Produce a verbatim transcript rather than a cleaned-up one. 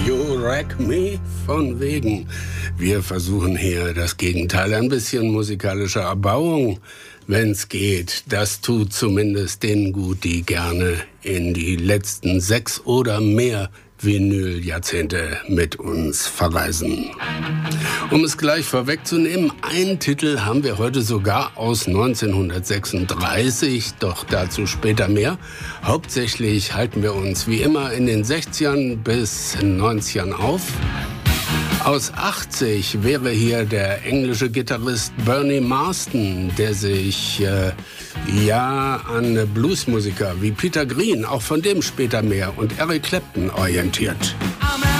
You Wreck Me von wegen. Wir versuchen hier das Gegenteil, ein bisschen musikalische Erbauung, wenn's geht. Das tut zumindest denen gut, die gerne in die letzten sechs oder mehr Vinyl-Jahrzehnte mit uns verreisen. Um es gleich vorwegzunehmen, einen Titel haben wir heute sogar aus neunzehnhundertsechsunddreißig, doch dazu später mehr. Hauptsächlich halten wir uns wie immer in den sechzigern bis neunzigern auf. Aus achtzig wäre hier der englische Gitarrist Bernie Marsden, der sich äh, ja an Bluesmusiker wie Peter Green, auch von dem später mehr, und Eric Clapton orientiert.